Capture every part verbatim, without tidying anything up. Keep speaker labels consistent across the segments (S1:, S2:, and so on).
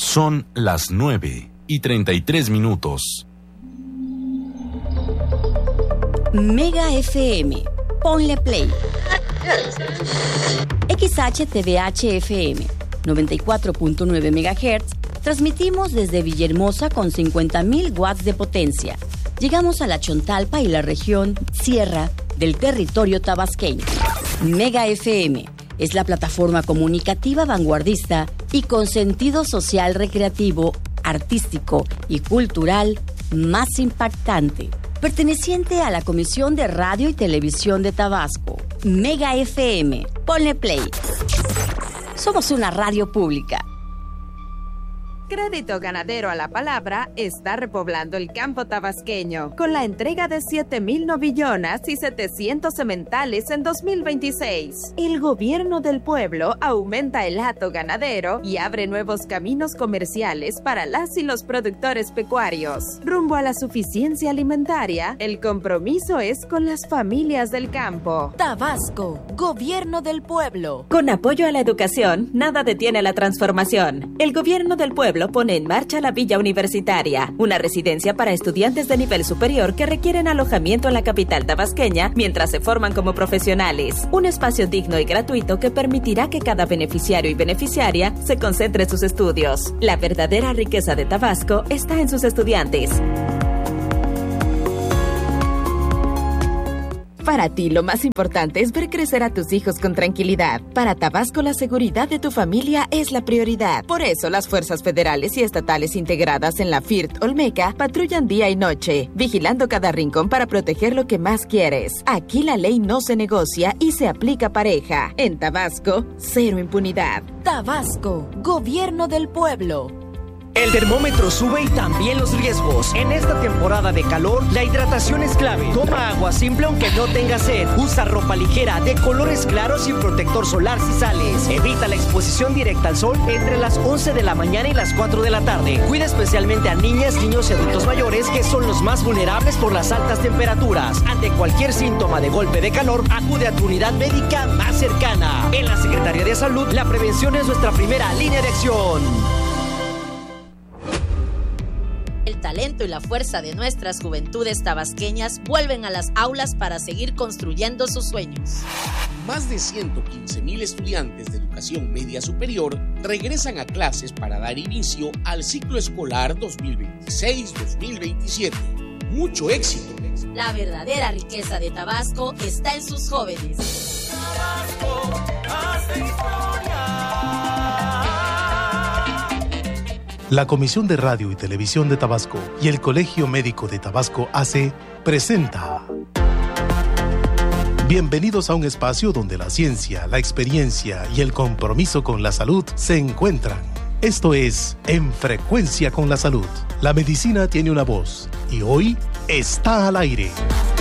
S1: Son las nueve y treinta y tres minutos.
S2: Mega F M. Ponle play. X H T V H F M. noventa y cuatro punto nueve megahertz. Transmitimos desde Villahermosa con cincuenta mil watts de potencia. Llegamos a la Chontalpa y la región Sierra del territorio tabasqueño. Mega F M es la plataforma comunicativa vanguardista y con sentido social, recreativo, artístico y cultural más impactante, perteneciente a la Comisión de Radio y Televisión de Tabasco. Mega F M. Ponle play. Somos una radio pública.
S3: Crédito Ganadero a la Palabra está repoblando el campo tabasqueño con la entrega de siete mil novillonas y setecientos sementales en dos mil veintiséis. El gobierno del pueblo aumenta el hato ganadero y abre nuevos caminos comerciales para las y los productores pecuarios. Rumbo a la suficiencia alimentaria, el compromiso es con las familias del campo.
S2: Tabasco, gobierno del pueblo.
S4: Con apoyo a la educación, nada detiene la transformación. El gobierno del pueblo pone en marcha la Villa Universitaria, una residencia para estudiantes de nivel superior que requieren alojamiento en la capital tabasqueña mientras se forman como profesionales. Un espacio digno y gratuito que permitirá que cada beneficiario y beneficiaria se concentre en sus estudios. La verdadera riqueza de Tabasco está en sus estudiantes. Para ti, lo más importante es ver crecer a tus hijos con tranquilidad. Para Tabasco, la seguridad de tu familia es la prioridad. Por eso, las fuerzas federales y estatales integradas en la F I R T Olmeca patrullan día y noche, vigilando cada rincón para proteger lo que más quieres. Aquí la ley no se negocia y se aplica pareja. En Tabasco, cero impunidad.
S2: Tabasco, gobierno del pueblo.
S5: El termómetro sube y también los riesgos. En esta temporada de calor, la hidratación es clave. Toma agua simple aunque no tengas sed. Usa ropa ligera de colores claros y protector solar si sales. Evita la exposición directa al sol entre las once de la mañana y las cuatro de la tarde. Cuida especialmente a niñas, niños y adultos mayores que son los más vulnerables por las altas temperaturas. Ante cualquier síntoma de golpe de calor, acude a tu unidad médica más cercana. En la Secretaría de Salud, la prevención es nuestra primera línea de acción.
S6: El talento y la fuerza de nuestras juventudes tabasqueñas vuelven a las aulas para seguir construyendo sus sueños.
S7: Más de ciento quince mil estudiantes de educación media superior regresan a clases para dar inicio al ciclo escolar dos mil veintiséis dos mil veintisiete. ¡Mucho éxito!
S6: La verdadera riqueza de Tabasco está en sus jóvenes.
S8: Tabasco hace historia.
S9: La Comisión de Radio y Televisión de Tabasco y el Colegio Médico de Tabasco A C presenta. Bienvenidos a un espacio donde la ciencia, la experiencia y el compromiso con la salud se encuentran. Esto es En Frecuencia con la Salud. La medicina tiene una voz y hoy está al aire.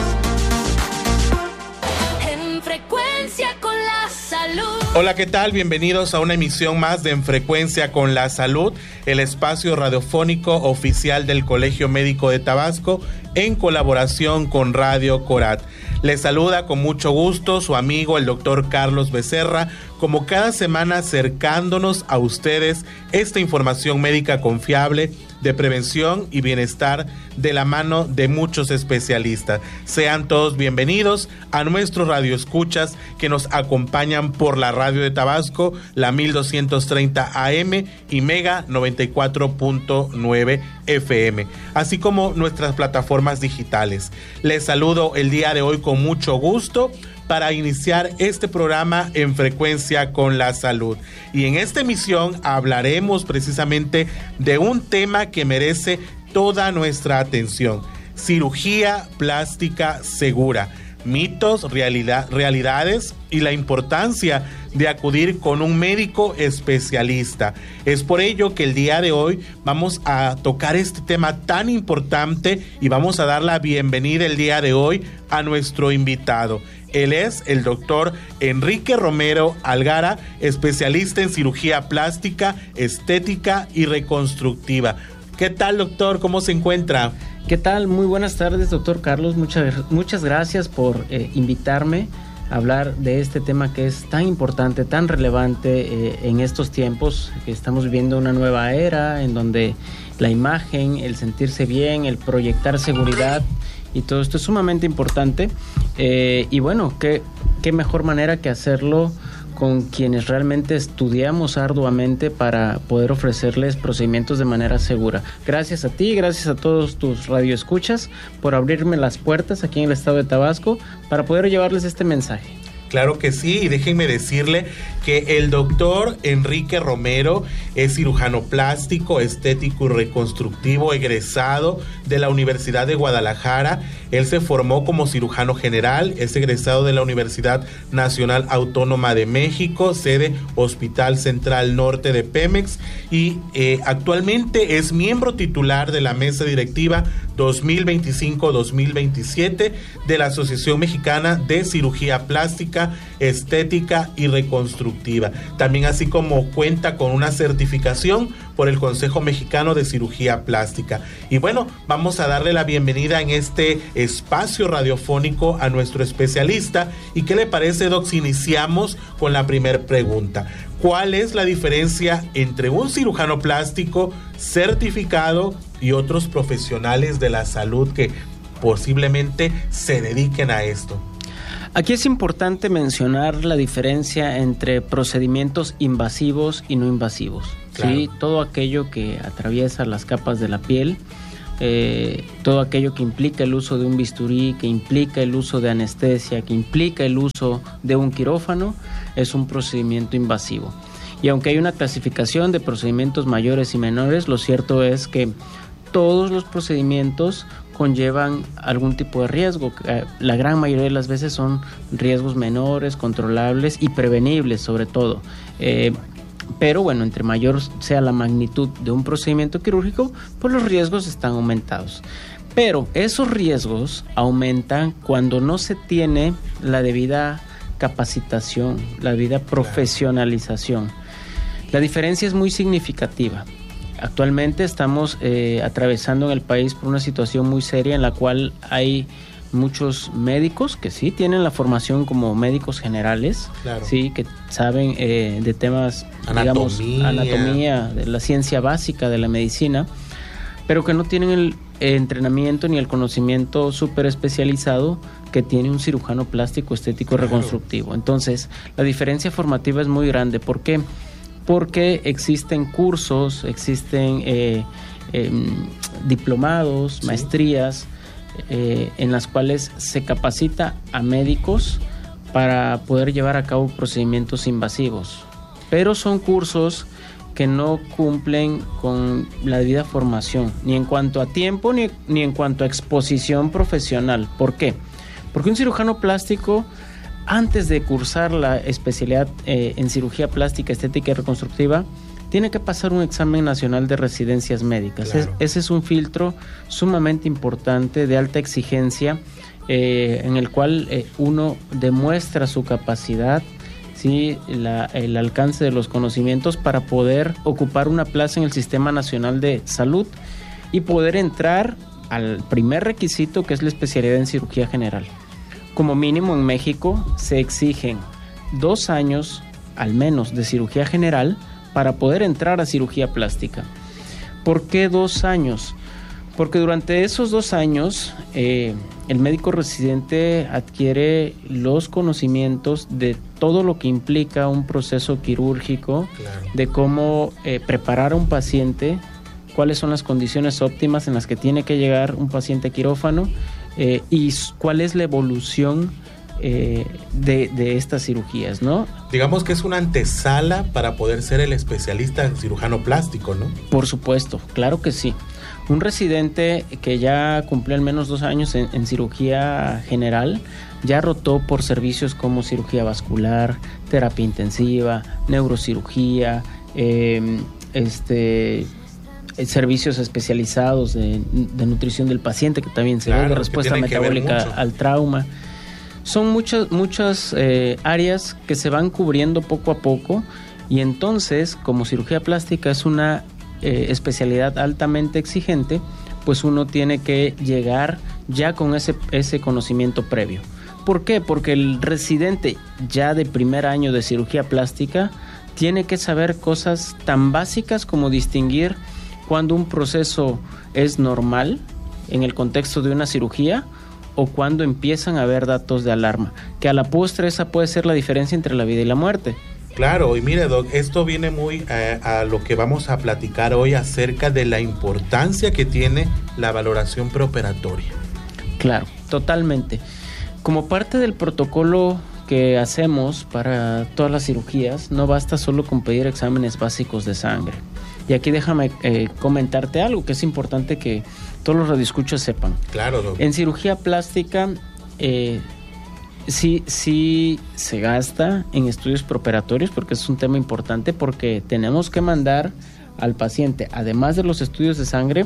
S8: En Frecuencia con la Salud.
S10: Hola, ¿qué tal? Bienvenidos a una emisión más de En Frecuencia con la Salud, el espacio radiofónico oficial del Colegio Médico de Tabasco en colaboración con Radio Corat. Les saluda con mucho gusto su amigo el doctor Carlos Becerra, como cada semana acercándonos a ustedes esta información médica confiable de prevención y bienestar de la mano de muchos especialistas. Sean todos bienvenidos a nuestros radioescuchas que nos acompañan por la radio de Tabasco, la mil doscientos treinta A M y Mega noventa y cuatro punto nueve F M, así como nuestras plataformas digitales. Les saludo el día de hoy con mucho gusto para iniciar este programa En Frecuencia con la Salud. Y en esta emisión hablaremos precisamente de un tema que merece toda nuestra atención: cirugía plástica segura, mitos, realidad, realidades y la importancia de acudir con un médico especialista. Es por ello que el día de hoy vamos a tocar este tema tan importante y vamos a dar la bienvenida el día de hoy a nuestro invitado. Él es el doctor Enrique Romero Algara, especialista en cirugía plástica, estética y reconstructiva. ¿Qué tal, doctor? ¿Cómo se encuentra?
S11: ¿Qué tal? Muy buenas tardes, doctor Carlos. Muchas, muchas gracias por eh, invitarme hablar de este tema que es tan importante, tan relevante eh, en estos tiempos, que estamos viviendo una nueva era en donde la imagen, el sentirse bien, el proyectar seguridad y todo esto es sumamente importante. Eh, y bueno, ¿qué, qué mejor manera que hacerlo con quienes realmente estudiamos arduamente para poder ofrecerles procedimientos de manera segura. Gracias a ti, gracias a todos tus radioescuchas por abrirme las puertas aquí en el estado de Tabasco para poder llevarles este mensaje.
S10: Claro que sí, y déjenme decirle que el doctor Enrique Romero es cirujano plástico, estético y reconstructivo, egresado de la Universidad de Guadalajara. Él se formó como cirujano general, es egresado de la Universidad Nacional Autónoma de México, sede Hospital Central Norte de Pemex, y eh, actualmente es miembro titular de la mesa directiva dos mil veinticinco a dos mil veintisiete de la Asociación Mexicana de Cirugía Plástica, Estética y Reconstructiva. También así como cuenta con una certificación por el Consejo Mexicano de Cirugía Plástica. Y bueno, vamos a darle la bienvenida en este espacio radiofónico a nuestro especialista. ¿Y qué le parece, Doc, si iniciamos con la primera pregunta? ¿Cuál es la diferencia entre un cirujano plástico certificado y otros profesionales de la salud que posiblemente se dediquen a esto?
S11: Aquí es importante mencionar la diferencia entre procedimientos invasivos y no invasivos. Claro. ¿Sí? Todo aquello que atraviesa las capas de la piel, eh, todo aquello que implica el uso de un bisturí, que implica el uso de anestesia, que implica el uso de un quirófano, es un procedimiento invasivo. Y aunque hay una clasificación de procedimientos mayores y menores, lo cierto es que todos los procedimientos conllevan algún tipo de riesgo. La gran mayoría de las veces son riesgos menores, controlables y prevenibles sobre todo. Eh, pero bueno, entre mayor sea la magnitud de un procedimiento quirúrgico, pues los riesgos están aumentados. Pero esos riesgos aumentan cuando no se tiene la debida capacitación, la debida profesionalización. La diferencia es muy significativa. Actualmente estamos eh, atravesando en el país por una situación muy seria en la cual hay muchos médicos que sí tienen la formación como médicos generales, claro. Sí, que saben eh, de temas, anatomía. digamos, anatomía, de la ciencia básica de la medicina, pero que no tienen el entrenamiento ni el conocimiento súper especializado que tiene un cirujano plástico, estético, claro. reconstructivo. Entonces, la diferencia formativa es muy grande. ¿Por qué? Porque existen cursos, existen eh, eh, diplomados, sí. maestrías, eh, en las cuales se capacita a médicos para poder llevar a cabo procedimientos invasivos. Pero son cursos que no cumplen con la debida formación, ni en cuanto a tiempo, ni, ni en cuanto a exposición profesional. ¿Por qué? Porque un cirujano plástico, antes de cursar la especialidad eh, en cirugía plástica, estética y reconstructiva, tiene que pasar un examen nacional de residencias médicas. Claro. Es, ese es un filtro sumamente importante, de alta exigencia, eh, en el cual eh, uno demuestra su capacidad, ¿sí? la, el alcance de los conocimientos para poder ocupar una plaza en el Sistema Nacional de Salud y poder entrar al primer requisito, que es la especialidad en cirugía general. Como mínimo en México se exigen dos años al menos de cirugía general para poder entrar a cirugía plástica. ¿Por qué dos años? Porque durante esos dos años eh, el médico residente adquiere los conocimientos de todo lo que implica un proceso quirúrgico, claro. de cómo eh, preparar a un paciente, cuáles son las condiciones óptimas en las que tiene que llegar un paciente a quirófano, Eh, y cuál es la evolución eh, de, de estas cirugías, ¿no?
S10: Digamos que es una antesala para poder ser el especialista en cirujano plástico, ¿no?
S11: Por supuesto, claro que sí. Un residente que ya cumplió al menos dos años en, en cirugía general, ya rotó por servicios como cirugía vascular, terapia intensiva, neurocirugía, eh, este... servicios especializados de, de nutrición del paciente, que también se claro, ve de respuesta metabólica al trauma. Son muchas, muchas eh, áreas que se van cubriendo poco a poco, y entonces, como cirugía plástica es una eh, especialidad altamente exigente, pues uno tiene que llegar ya con ese, ese conocimiento previo, ¿por qué? Porque el residente ya de primer año de cirugía plástica tiene que saber cosas tan básicas como distinguir cuando un proceso es normal en el contexto de una cirugía o cuando empiezan a haber datos de alarma, que a la postre esa puede ser la diferencia entre la vida y la muerte.
S10: Claro, y mire, Doc, esto viene muy eh, a lo que vamos a platicar hoy acerca de la importancia que tiene la valoración preoperatoria.
S11: Claro, totalmente. Como parte del protocolo que hacemos para todas las cirugías, no basta solo con pedir exámenes básicos de sangre. Y aquí déjame eh, comentarte algo que es importante que todos los radioescuchas sepan.
S10: Claro, Doc.
S11: En cirugía plástica, eh, sí, sí se gasta en estudios preoperatorios porque es un tema importante, porque tenemos que mandar al paciente, además de los estudios de sangre,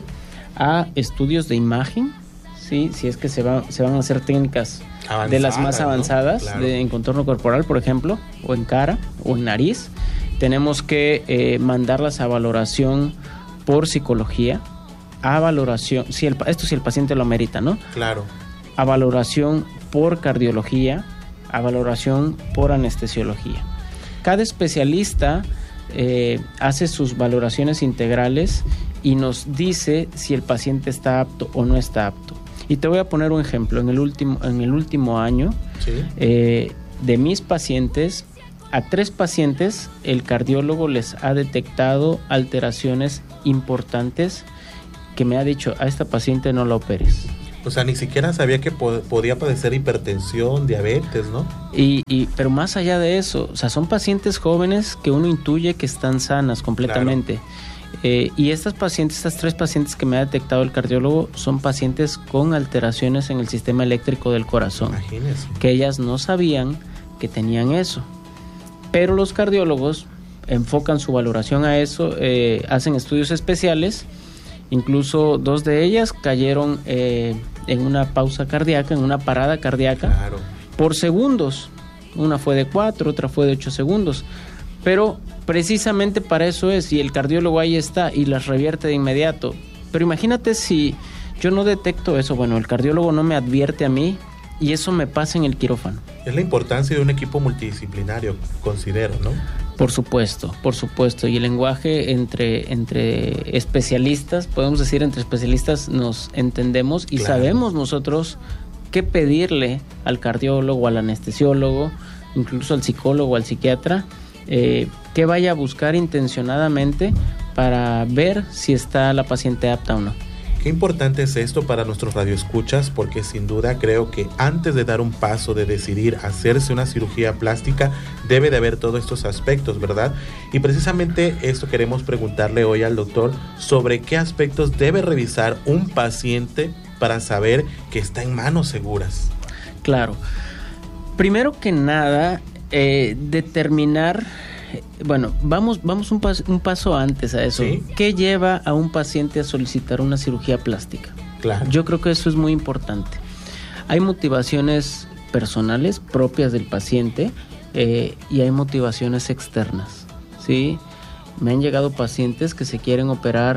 S11: a estudios de imagen, ¿sí? Si es que se, va, se van a hacer técnicas Avanzada, de las más avanzadas, ¿no? Claro. De, en contorno corporal, por ejemplo, o en cara, o en nariz. Tenemos que eh, mandarlas a valoración por psicología, a valoración, si el, esto si el paciente lo amerita, ¿no?
S10: Claro.
S11: A valoración por cardiología, a valoración por anestesiología. Cada especialista eh, hace sus valoraciones integrales y nos dice si el paciente está apto o no está apto. Y te voy a poner un ejemplo. En el último, en el último año, ¿sí? eh, de mis pacientes, a tres pacientes el cardiólogo les ha detectado alteraciones importantes que me ha dicho, a esta paciente no la operes.
S10: O sea, ni siquiera sabía que po- podía padecer hipertensión, diabetes, ¿no?
S11: Y, y pero más allá de eso, o sea, son pacientes jóvenes que uno intuye que están sanas completamente. Claro. Eh, y estas pacientes, estas tres pacientes que me ha detectado el cardiólogo, son pacientes con alteraciones en el sistema eléctrico del corazón.
S10: Imagínese.
S11: Que ellas no sabían que tenían eso. Pero los cardiólogos enfocan su valoración a eso, eh, hacen estudios especiales. Incluso dos de ellas cayeron eh, en una pausa cardíaca, en una parada cardíaca,
S10: claro,
S11: por segundos. Una fue de cuatro, otra fue de ocho segundos. Pero precisamente para eso es, y el cardiólogo ahí está y las revierte de inmediato. Pero imagínate si yo no detecto eso, bueno, el cardiólogo no me advierte a mí y eso me pasa en el quirófano.
S10: Es la importancia de un equipo multidisciplinario, considero, ¿no?
S11: Por supuesto, por supuesto. Y el lenguaje entre, entre especialistas, podemos decir entre especialistas nos entendemos y claro, sabemos nosotros qué pedirle al cardiólogo, al anestesiólogo, incluso al psicólogo, al psiquiatra, eh, que vaya a buscar intencionadamente para ver si está la paciente apta o no.
S10: Qué importante es esto para nuestros radioescuchas, porque sin duda creo que antes de dar un paso de decidir hacerse una cirugía plástica debe de haber todos estos aspectos, ¿verdad? Y precisamente esto queremos preguntarle hoy al doctor sobre qué aspectos debe revisar un paciente para saber que está en manos seguras.
S11: Claro. Primero que nada, eh, determinar... Bueno, vamos, vamos un, pas, un paso antes a eso. ¿Sí? ¿Qué lleva a un paciente a solicitar una cirugía plástica?
S10: Claro.
S11: Yo creo que eso es muy importante. Hay motivaciones personales propias del paciente eh, y hay motivaciones externas, ¿sí? Me han llegado pacientes que se quieren operar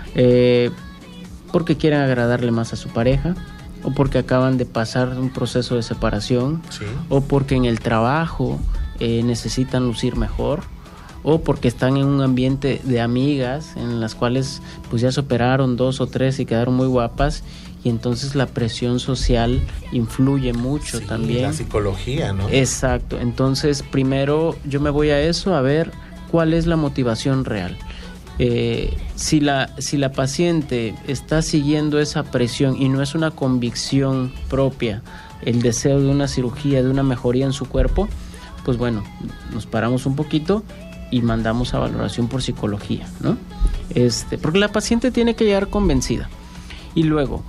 S11: eh, porque quieren agradarle más a su pareja, o porque acaban de pasar un proceso de separación,
S10: ¿sí?
S11: O porque en el trabajo eh, necesitan lucir mejor, o porque están en un ambiente de amigas en las cuales pues ya se operaron dos o tres y quedaron muy guapas, y entonces la presión social influye mucho, sí, también.
S10: La psicología, ¿no?
S11: Exacto. Entonces primero yo me voy a eso, a ver cuál es la motivación real. Eh, si la si la paciente está siguiendo esa presión y no es una convicción propia, el deseo de una cirugía, de una mejoría en su cuerpo, pues bueno, nos paramos un poquito y mandamos a valoración por psicología, ¿no? Este, porque la paciente tiene que llegar convencida. Y luego,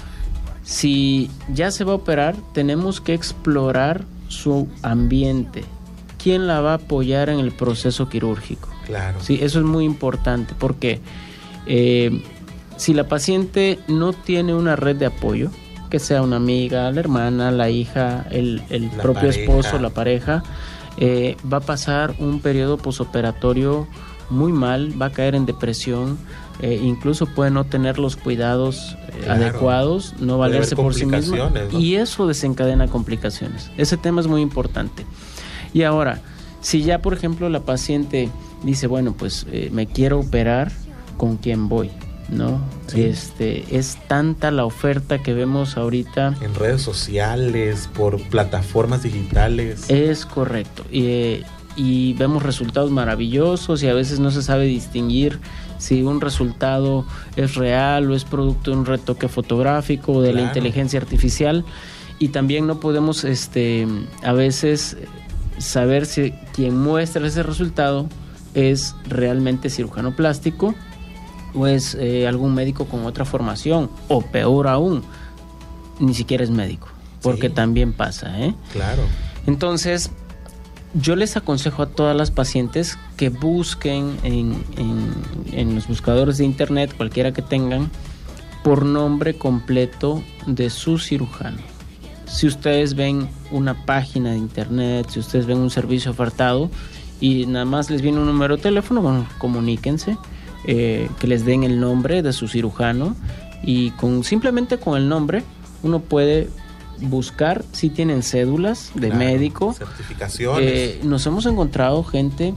S11: si ya se va a operar, tenemos que explorar su ambiente. ¿Quién la va a apoyar en el proceso quirúrgico?
S10: Claro.
S11: Sí, eso es muy importante, porque eh, si la paciente no tiene una red de apoyo, que sea una amiga, la hermana, la hija, el, el propio pareja. esposo, la pareja, eh, va a pasar un periodo posoperatorio muy mal, va a caer en depresión, eh, incluso puede no tener los cuidados eh,
S10: claro.
S11: adecuados, no valerse por sí mismo,
S10: ¿no?
S11: Y eso desencadena complicaciones. Ese tema es muy importante. Y ahora, si ya por ejemplo la paciente dice, bueno, pues eh, me quiero operar, ¿con quién voy? ¿No? Sí. Este, es tanta la oferta que vemos ahorita
S10: en redes sociales, por plataformas digitales.
S11: Es correcto. Y, eh, y vemos resultados maravillosos y a veces no se sabe distinguir si un resultado es real o es producto de un retoque fotográfico o de claro. la inteligencia artificial, y también no podemos este, a veces saber si quien muestra ese resultado es realmente cirujano plástico o es eh, algún médico con otra formación, o peor aún, ni siquiera es médico, porque sí. también pasa, ¿eh?
S10: Claro.
S11: Entonces, yo les aconsejo a todas las pacientes que busquen en, en, en los buscadores de internet, cualquiera que tengan, por nombre completo de su cirujano. Si ustedes ven una página de internet, si ustedes ven un servicio ofertado y nada más les viene un número de teléfono, bueno, comuníquense, eh, que les den el nombre de su cirujano, y con simplemente con el nombre uno puede buscar si tienen cédulas de claro, médico,
S10: certificaciones.
S11: Eh, nos hemos encontrado gente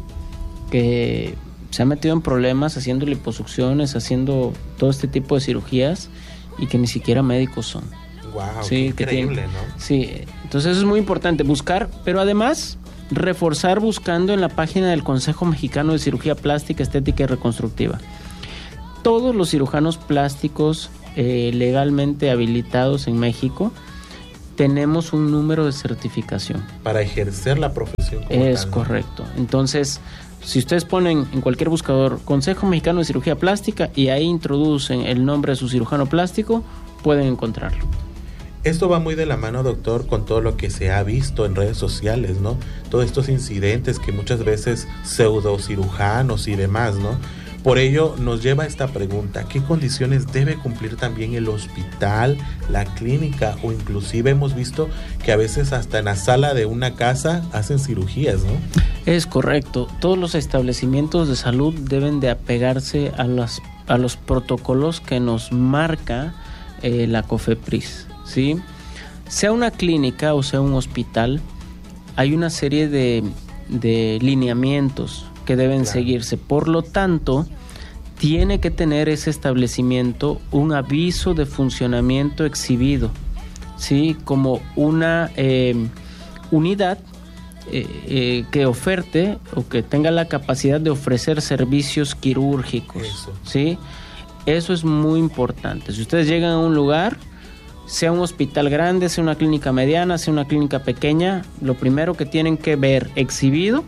S11: que se ha metido en problemas haciendo liposucciones, haciendo todo este tipo de cirugías, y que ni siquiera médicos son.
S10: Wow,
S11: sí,
S10: qué increíble,
S11: tienen,
S10: ¿no?
S11: Sí, entonces eso es muy importante, buscar, pero además reforzar buscando en la página del Consejo Mexicano de Cirugía Plástica, Estética y Reconstructiva. Todos los cirujanos plásticos eh, legalmente habilitados en México tenemos un número de certificación.
S10: Para ejercer la profesión como
S11: Es
S10: tal, ¿no?
S11: correcto. Entonces, si ustedes ponen en cualquier buscador Consejo Mexicano de Cirugía Plástica y ahí introducen el nombre de su cirujano plástico, pueden encontrarlo.
S10: Esto va muy de la mano, doctor, con todo lo que se ha visto en redes sociales, ¿no? Todos estos incidentes que muchas veces pseudocirujanos y demás, ¿no? Por ello nos lleva a esta pregunta: ¿qué condiciones debe cumplir también el hospital, la clínica, o inclusive hemos visto que a veces hasta en la sala de una casa hacen cirugías, ¿no?
S11: Es correcto. Todos los establecimientos de salud deben de apegarse a las a los protocolos que nos marca eh, la COFEPRIS, ¿sí? Sea una clínica o sea un hospital, hay una serie de, de lineamientos que deben claro. seguirse. Por lo tanto, tiene que tener ese establecimiento un aviso de funcionamiento exhibido, ¿sí? Como una eh, unidad eh, eh, que oferte o que tenga la capacidad de ofrecer servicios quirúrgicos.
S10: Eso.
S11: ¿Sí? Eso es muy importante. Si ustedes llegan a un lugar, sea un hospital grande, sea una clínica mediana, sea una clínica pequeña, lo primero que tienen que ver exhibido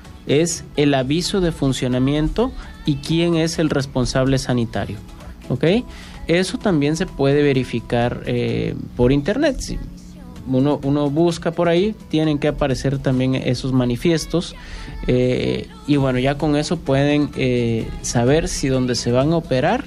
S11: es el aviso de funcionamiento y quién es el responsable sanitario, ¿ok? Eso también se puede verificar eh, por internet. Si uno, uno busca por ahí, tienen que aparecer también esos manifiestos, eh, y bueno, ya con eso pueden eh, saber si donde se van a operar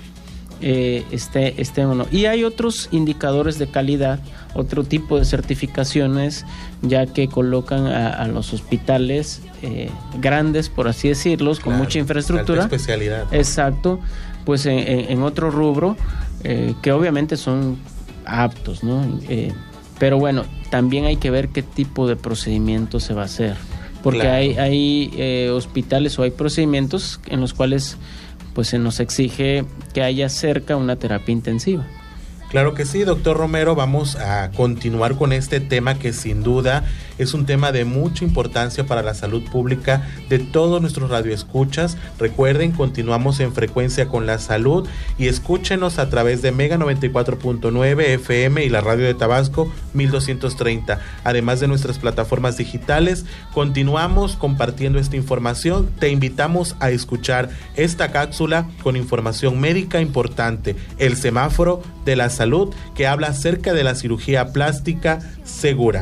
S11: eh, esté, esté o no. Y hay otros indicadores de calidad, otro tipo de certificaciones, ya que colocan a, a los hospitales eh, grandes, por así decirlos, claro, con mucha infraestructura,
S10: alta especialidad, ¿no?
S11: Exacto, pues en, en, en otro rubro eh, que obviamente son aptos, ¿no? Eh, pero bueno, también hay que ver qué tipo de procedimiento se va a hacer, porque claro. hay, hay eh, hospitales o hay procedimientos en los cuales pues se nos exige que haya cerca una terapia intensiva.
S10: Claro que sí, doctor Romero, vamos a continuar con este tema que sin duda es un tema de mucha importancia para la salud pública de todos nuestros radioescuchas. Recuerden, continuamos en Frecuencia con la Salud y escúchenos a través de Mega noventa y cuatro punto nueve F M y la radio de Tabasco mil doscientos treinta. Además de nuestras plataformas digitales, continuamos compartiendo esta información. Te invitamos a escuchar esta cápsula con información médica importante, el semáforo de la salud, que habla acerca de la cirugía plástica segura.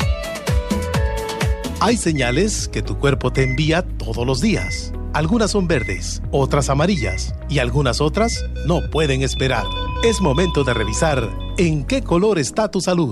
S9: Hay señales que tu cuerpo te envía todos los días. Algunas son verdes, otras amarillas y algunas otras no pueden esperar. Es momento de revisar en qué color está tu salud.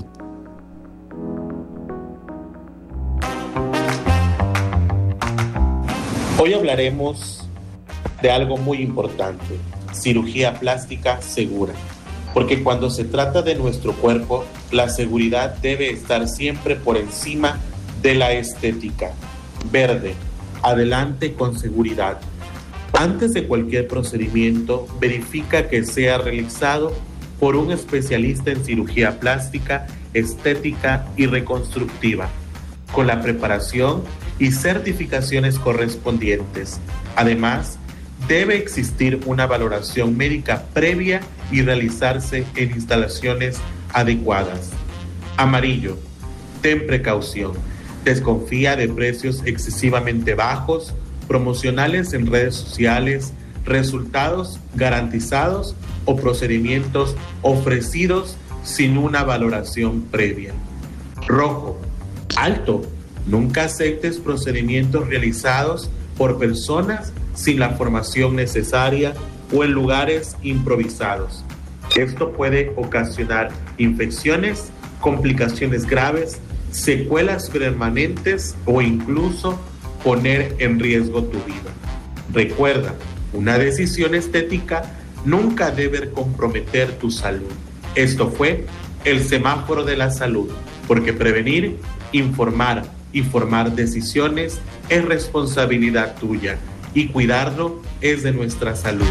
S10: Hoy hablaremos de algo muy importante: cirugía plástica segura. Porque cuando se trata de nuestro cuerpo, la seguridad debe estar siempre por encima de la estética. Verde, adelante con seguridad. Antes de cualquier procedimiento, verifica que sea realizado por un especialista en cirugía plástica, estética y reconstructiva, con la preparación y certificaciones correspondientes. Además, debe existir una valoración médica previa y realizarse en instalaciones adecuadas. Amarillo, ten precaución. Desconfía de precios excesivamente bajos, promocionales en redes sociales, resultados garantizados o procedimientos ofrecidos sin una valoración previa. Rojo, alto. Nunca aceptes procedimientos realizados por personas sin la formación necesaria o en lugares improvisados. Esto puede ocasionar infecciones, complicaciones graves, secuelas permanentes o incluso poner en riesgo tu vida. Recuerda, una decisión estética nunca debe comprometer tu salud. Esto fue el semáforo de la salud, porque prevenir, informar y formar decisiones es responsabilidad tuya y cuidarlo es de nuestra salud.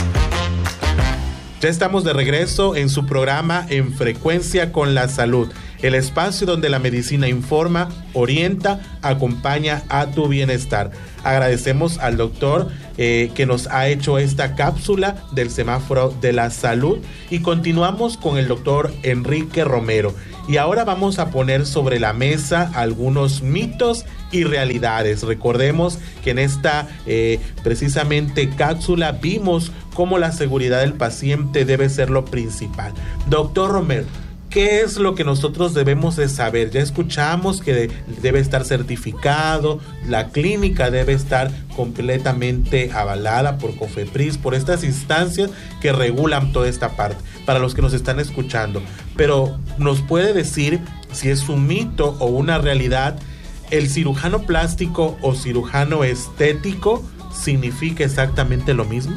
S10: Ya estamos de regreso en su programa En Frecuencia con la Salud, el espacio donde la medicina informa, orienta, acompaña a tu bienestar. Agradecemos al doctor eh, que nos ha hecho esta cápsula del semáforo de la salud y continuamos con el doctor Enrique Romero. Y ahora vamos a poner sobre la mesa algunos mitos y realidades. Recordemos que en esta eh, precisamente cápsula vimos cómo la seguridad del paciente debe ser lo principal. Doctor Romero, ¿qué es lo que nosotros debemos de saber? Ya escuchamos que de, debe estar certificado, la clínica debe estar completamente avalada por COFEPRIS, por estas instancias que regulan toda esta parte, para los que nos están escuchando. Pero, ¿nos puede decir si es un mito o una realidad? ¿El cirujano plástico o cirujano estético significa exactamente lo mismo?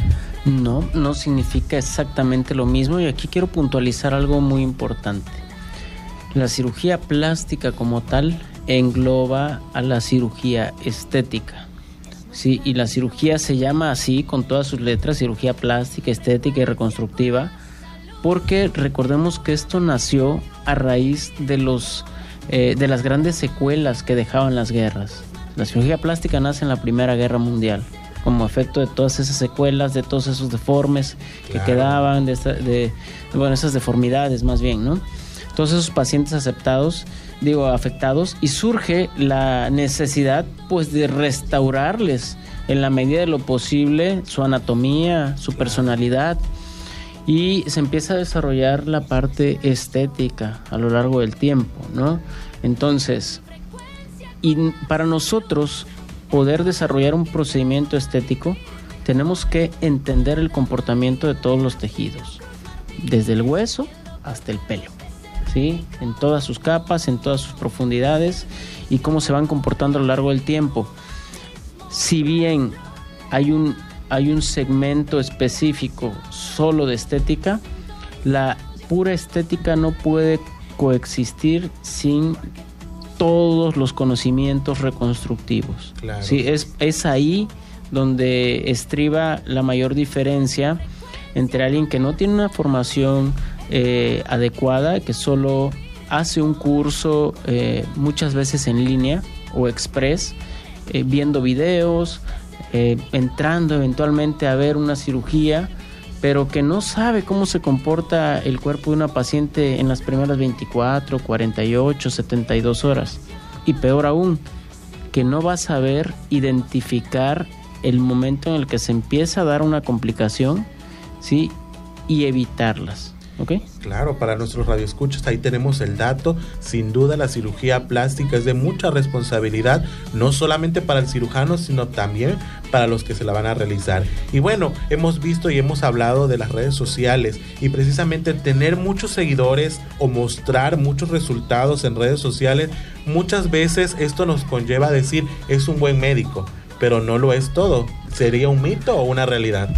S11: No, no significa exactamente lo mismo, y aquí quiero puntualizar algo muy importante. La cirugía plástica como tal engloba a la cirugía estética, ¿sí? Y la cirugía se llama así con todas sus letras: cirugía plástica, estética y reconstructiva, porque recordemos que esto nació a raíz de los eh, de las grandes secuelas que dejaban las guerras. La cirugía plástica nace en la Primera Guerra Mundial como efecto de todas esas secuelas, de todos esos deformes que claro. quedaban, de, esta, de bueno, esas deformidades más bien, ¿no? Todos esos pacientes aceptados, digo, afectados, y surge la necesidad, pues, de restaurarles en la medida de lo posible su anatomía, su personalidad, y se empieza a desarrollar la parte estética a lo largo del tiempo, ¿no? Entonces, y para nosotros poder desarrollar un procedimiento estético, tenemos que entender el comportamiento de todos los tejidos, desde el hueso hasta el pelo, ¿sí? En todas sus capas, en todas sus profundidades, y cómo se van comportando a lo largo del tiempo. Si bien hay un, hay un segmento específico solo de estética, la pura estética no puede coexistir sin todos los conocimientos reconstructivos. Claro. Sí, es, es ahí donde estriba la mayor diferencia entre alguien que no tiene una formación eh, adecuada, que solo hace un curso eh, muchas veces en línea o express, eh, viendo videos, eh, entrando eventualmente a ver una cirugía, pero que no sabe cómo se comporta el cuerpo de una paciente en las primeras veinticuatro, cuarenta y ocho, setenta y dos horas. Y peor aún, que no va a saber identificar el momento en el que se empieza a dar una complicación, ¿sí? Y evitarlas. ¿Ok?
S10: Claro, para nuestros radioescuchas ahí tenemos el dato. Sin duda la cirugía plástica es de mucha responsabilidad, no solamente para el cirujano, sino también para los que se la van a realizar. Y bueno, hemos visto y hemos hablado de las redes sociales, y precisamente tener muchos seguidores o mostrar muchos resultados en redes sociales, muchas veces esto nos conlleva a decir: es un buen médico. pero no lo es todo. ¿Sería un mito o una realidad?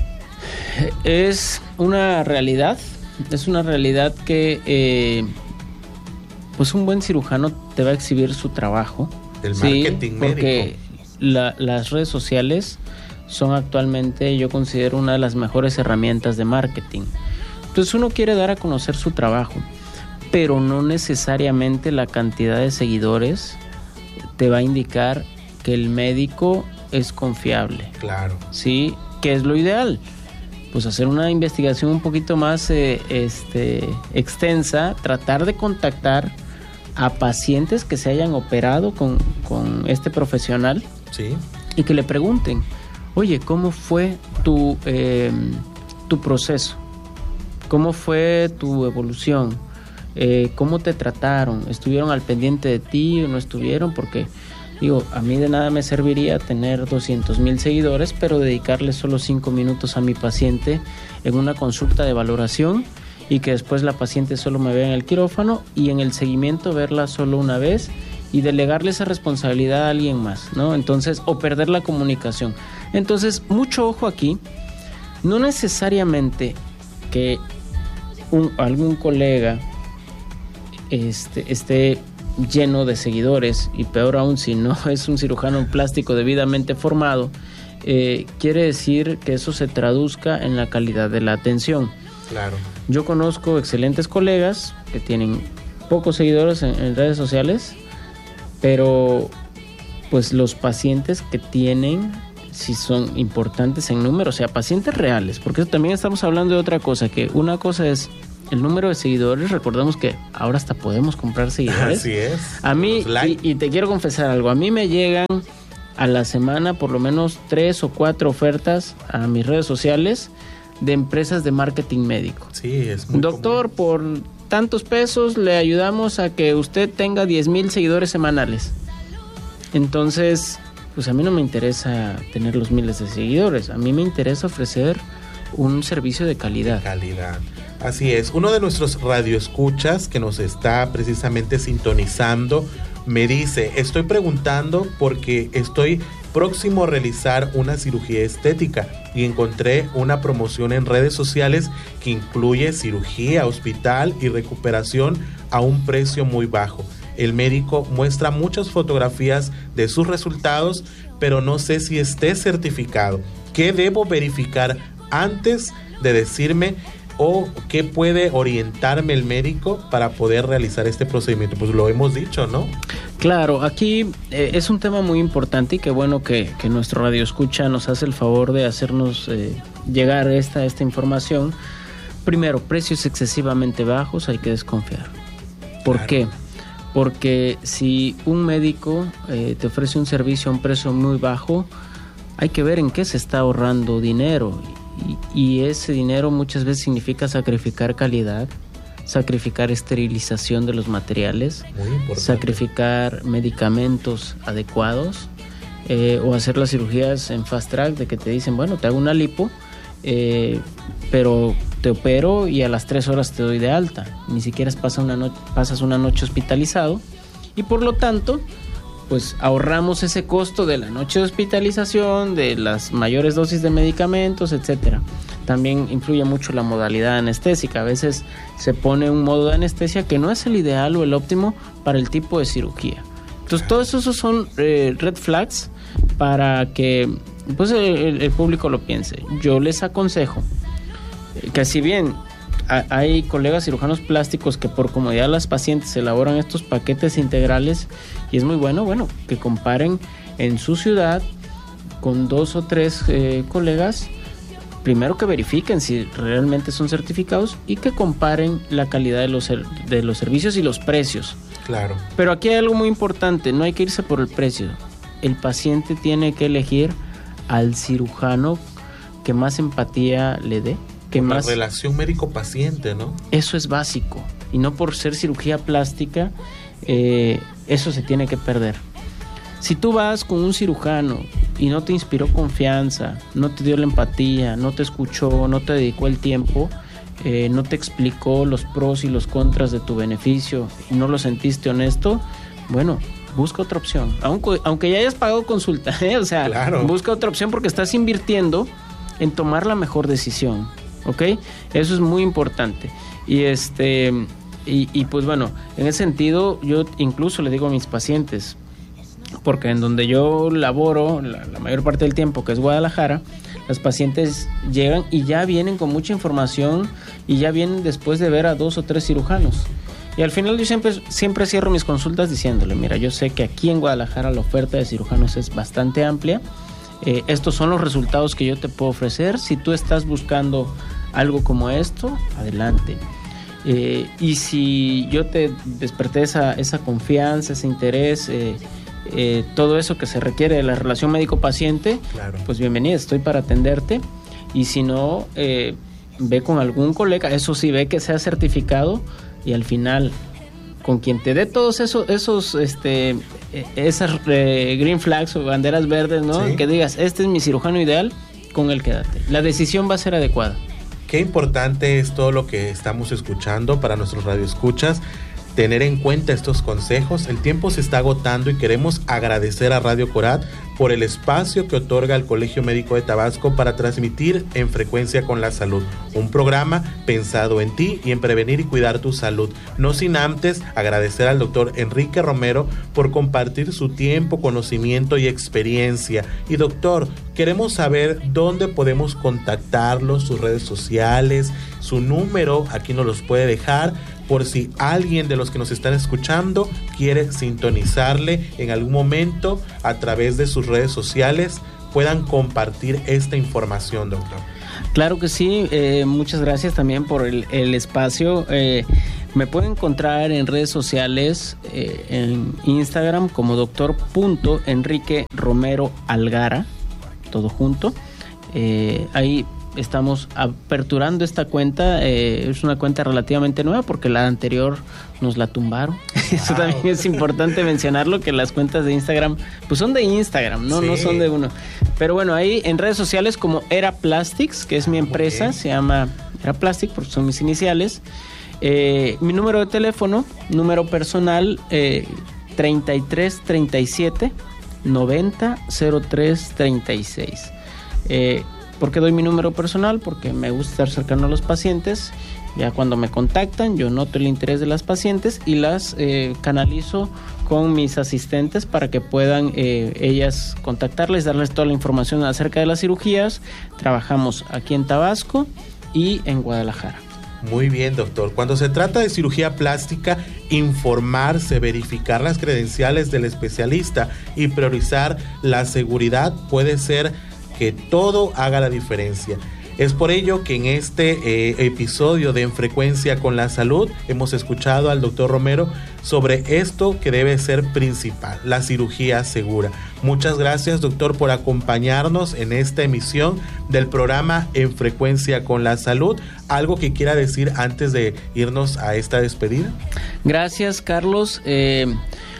S11: Es una realidad, es una realidad que eh, pues un buen cirujano te va a exhibir su trabajo.
S10: El marketing,
S11: sí, porque
S10: médico.
S11: La, las redes sociales son actualmente, yo considero, una de las mejores herramientas de marketing. Entonces uno quiere dar a conocer su trabajo, pero no necesariamente la cantidad de seguidores te va a indicar que el médico es confiable.
S10: Claro.
S11: Sí, ¿qué es lo ideal? Pues hacer una investigación un poquito más eh, este, extensa, tratar de contactar a pacientes que se hayan operado con, con este profesional.
S10: Sí.
S11: Y que le pregunten, oye, ¿cómo fue tu, eh, tu proceso? ¿Cómo fue tu evolución? Eh, ¿Cómo te trataron? ¿Estuvieron al pendiente de ti o no estuvieron? Porque, digo, a mí de nada me serviría tener doscientos mil seguidores, pero dedicarle solo cinco minutos a mi paciente en una consulta de valoración y que después la paciente solo me vea en el quirófano y en el seguimiento verla solo una vez y delegarle esa responsabilidad a alguien más, ¿no? Entonces, o perder la comunicación. Entonces, mucho ojo aquí. No necesariamente que un, algún colega este, esté lleno de seguidores, y peor aún si no es un cirujano plástico debidamente formado, eh, quiere decir que eso se traduzca en la calidad de la atención.
S10: Claro.
S11: Yo conozco excelentes colegas que tienen pocos seguidores en, en redes sociales, pero pues los pacientes que tienen sí son importantes en número, o sea, pacientes reales, porque también estamos hablando de otra cosa, que una cosa es el número de seguidores. Recordemos que ahora hasta podemos comprar seguidores.
S10: Así es.
S11: A mí, y, y te quiero confesar algo, a mí me llegan a la semana por lo menos tres o cuatro ofertas a mis redes sociales de empresas de marketing médico.
S10: Sí, es muy
S11: Doctor,
S10: común.
S11: por tantos pesos le ayudamos a que usted tenga diez mil seguidores semanales. Entonces, pues a mí no me interesa tener los miles de seguidores, a mí me interesa ofrecer un servicio de calidad.
S10: De calidad. Así es. Uno de nuestros radioescuchas que nos está precisamente sintonizando me dice, estoy preguntando porque estoy próximo a realizar una cirugía estética y encontré una promoción en redes sociales que incluye cirugía, hospital y recuperación a un precio muy bajo. El médico muestra muchas fotografías de sus resultados, pero no sé si esté certificado. ¿Qué debo verificar antes de decirme o qué puede orientarme el médico para poder realizar este procedimiento? Pues lo hemos dicho, ¿no?
S11: Claro, aquí eh, es un tema muy importante y qué bueno que, que nuestro radioescucha nos hace el favor de hacernos eh, llegar esta, esta información. Primero, precios excesivamente bajos, hay que desconfiar. ¿Por
S10: Claro.
S11: qué? Porque si un médico eh, te ofrece un servicio a un precio muy bajo, hay que ver en qué se está ahorrando dinero. Y, y ese dinero muchas veces significa sacrificar calidad, sacrificar esterilización de los materiales, sacrificar medicamentos adecuados, eh, o hacer las cirugías en fast track de que te dicen, bueno, te hago una lipo, eh, pero te opero y a las tres horas te doy de alta. Ni siquiera pasa una no- pasas una noche hospitalizado y por lo tanto pues ahorramos ese costo de la noche de hospitalización, de las mayores dosis de medicamentos, etcétera. También influye mucho la modalidad anestésica. A veces se pone un modo de anestesia que no es el ideal o el óptimo para el tipo de cirugía. Entonces, todos esos son eh, red flags para que pues, el, el público lo piense. Yo les aconsejo que si bien a, hay colegas cirujanos plásticos que por comodidad de las pacientes elaboran estos paquetes integrales y es muy bueno, bueno, que comparen en su ciudad con dos o tres eh, colegas. Primero que verifiquen si realmente son certificados y que comparen la calidad de los, de los servicios y los precios.
S10: Claro.
S11: Pero aquí hay algo muy importante, no hay que irse por el precio. El paciente tiene que elegir al cirujano que más empatía le dé. Que
S10: Por
S11: más...
S10: la relación médico-paciente, ¿no?
S11: Eso es básico. Y no por ser cirugía plástica, eh, eso se tiene que perder. Si tú vas con un cirujano y no te inspiró confianza, no te dio la empatía, no te escuchó, no te dedicó el tiempo, eh, no te explicó los pros y los contras de tu beneficio y no lo sentiste honesto, bueno, busca otra opción. Aunque, aunque ya hayas pagado consulta, ¿eh? O sea, claro. busca otra opción porque estás invirtiendo en tomar la mejor decisión, ¿ok? Eso es muy importante. Y este y, y pues bueno, en ese sentido yo incluso le digo a mis pacientes, porque en donde yo laboro la, la mayor parte del tiempo, que es Guadalajara, las pacientes llegan y ya vienen con mucha información y ya vienen después de ver a dos o tres cirujanos. Y al final yo siempre, siempre cierro mis consultas diciéndole, mira, yo sé que aquí en Guadalajara la oferta de cirujanos es bastante amplia. Eh, estos son los resultados que yo te puedo ofrecer. Si tú estás buscando algo como esto, adelante. Eh, y si yo te desperté esa, esa confianza, ese interés, eh, eh, todo eso que se requiere de la relación médico-paciente, claro. pues bienvenida, estoy para atenderte. Y si no, eh, ve con algún colega, eso sí, ve que sea certificado. Y al final, con quien te dé todos esos, esos este, esas eh, green flags o banderas verdes, ¿no? Sí. Que digas, este es mi cirujano ideal, con él quédate. La decisión va a ser adecuada.
S10: Qué importante es todo lo que estamos escuchando para nuestros radioescuchas. Tener en cuenta estos consejos. El tiempo se está agotando y queremos agradecer a Radio Corat por el espacio que otorga el Colegio Médico de Tabasco para transmitir En Frecuencia con la Salud, un programa pensado en ti y en prevenir y cuidar tu salud. No sin antes agradecer al doctor Enrique Romero por compartir su tiempo, conocimiento y experiencia. Y doctor, queremos saber dónde podemos contactarlo, sus redes sociales, su número, aquí nos los puede dejar, por si alguien de los que nos están escuchando quiere sintonizarle en algún momento a través de sus redes sociales, puedan compartir esta información, doctor.
S11: Claro que sí, eh, muchas gracias también por el, el espacio. Eh, me pueden encontrar en redes sociales, eh, en Instagram como doctor punto Enrique Romero Algara, todo junto. Eh, ahí estamos aperturando esta cuenta, eh, es una cuenta relativamente nueva porque la anterior nos la tumbaron. Wow. Eso también es importante mencionarlo, que las cuentas de Instagram pues son de Instagram, no, sí. no son de uno. Pero bueno, ahí en redes sociales como Era Plastics, que es mi empresa, okay. se llama Era Plastic porque son mis iniciales. Eh, mi número de teléfono, número personal, eh, treinta y tres treinta y siete noventa cero tres treinta y seis. Eh, ¿Por qué doy mi número personal? Porque me gusta estar cercano a los pacientes. Ya cuando me contactan, yo noto el interés de las pacientes y las eh, canalizo con mis asistentes para que puedan eh, ellas contactarles, darles toda la información acerca de las cirugías. Trabajamos aquí en Tabasco y en Guadalajara.
S10: Muy bien, doctor. Cuando se trata de cirugía plástica, informarse, verificar las credenciales del especialista y priorizar la seguridad puede ser que todo haga la diferencia. Es por ello que en este eh, episodio de En Frecuencia con la Salud hemos escuchado al doctor Romero sobre esto que debe ser principal, la cirugía segura. Muchas gracias, doctor, por acompañarnos en esta emisión del programa En Frecuencia con la Salud. ¿Algo que quiera decir antes de irnos a esta despedida?
S11: Gracias, Carlos. Eh,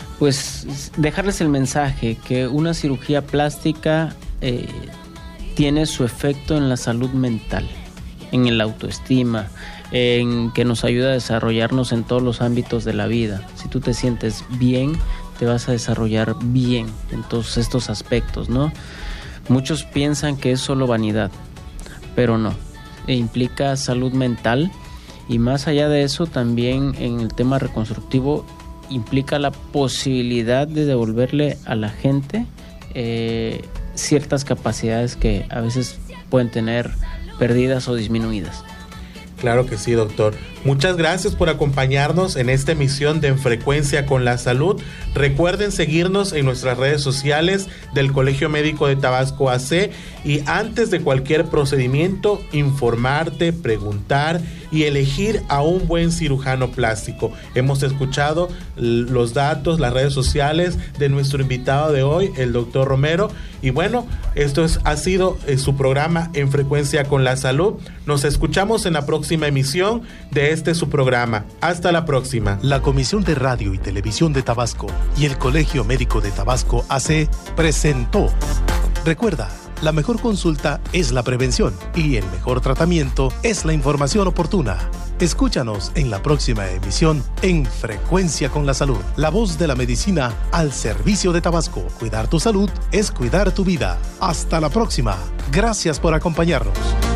S11: pues dejarles el mensaje que una cirugía plástica eh, tiene su efecto en la salud mental, en la autoestima, en que nos ayuda a desarrollarnos en todos los ámbitos de la vida. Si tú te sientes bien, te vas a desarrollar bien en todos estos aspectos, ¿no? Muchos piensan que es solo vanidad, pero no. E implica salud mental y más allá de eso también en el tema reconstructivo implica la posibilidad de devolverle a la gente eh, ciertas capacidades que a veces pueden tener perdidas o disminuidas.
S10: Claro que sí, doctor. Muchas gracias por acompañarnos en esta emisión de En Frecuencia con la Salud. Recuerden seguirnos en nuestras redes sociales del Colegio Médico de Tabasco A C y antes de cualquier procedimiento, informarte, preguntar y elegir a un buen cirujano plástico. Hemos escuchado los datos, las redes sociales de nuestro invitado de hoy, el doctor Romero. Y bueno, esto es, ha sido eh, su programa En Frecuencia con la Salud. Nos escuchamos en la próxima emisión de este su programa. Hasta la próxima.
S9: La Comisión de Radio y Televisión de Tabasco y el Colegio Médico de Tabasco A C presentó. Recuerda, La mejor consulta es la prevención y el mejor tratamiento es la información oportuna. Escúchanos en la próxima emisión en Frecuencia con la Salud. La voz de la medicina al servicio de Tabasco. Cuidar tu salud es cuidar tu vida. Hasta la próxima. Gracias por acompañarnos.